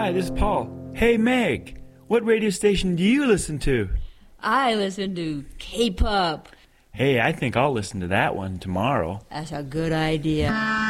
Hi, this is Paul. Hey, Meg, what radio station do you listen to? I listen to K-pop. Hey, I think I'll listen to that one tomorrow. That's a good idea.